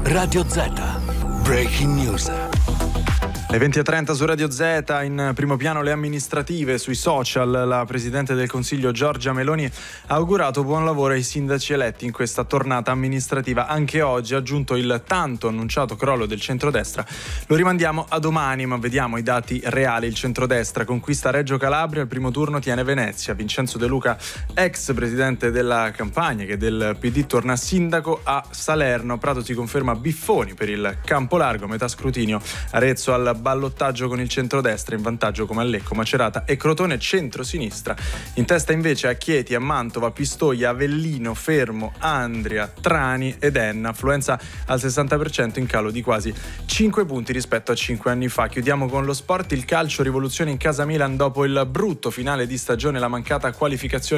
Radio Z. Breaking News. Le 20:30 su Radio Z, in primo piano le amministrative. Sui social la Presidente del Consiglio Giorgia Meloni ha augurato buon lavoro ai sindaci eletti in questa tornata amministrativa. Anche oggi ha aggiunto il tanto annunciato crollo del centrodestra. Lo rimandiamo a domani, ma vediamo i dati reali. Il centrodestra conquista Reggio Calabria, il primo turno tiene Venezia. Vincenzo De Luca, ex presidente della Campania che del PD, torna sindaco a Salerno. Prato si conferma Biffoni per il campo largo, metà scrutinio. Arezzo al ballottaggio con il centrodestra, in vantaggio come a Lecco, Macerata e Crotone, centro-sinistra. In testa invece a Chieti, a Mantova, Pistoia, Avellino, Fermo, Andria, Trani ed Enna. Affluenza al 60%, in calo di quasi 5 punti rispetto a 5 anni fa. Chiudiamo con lo sport. Il calcio, rivoluzione in casa Milan dopo il brutto finale di stagione, la mancata qualificazione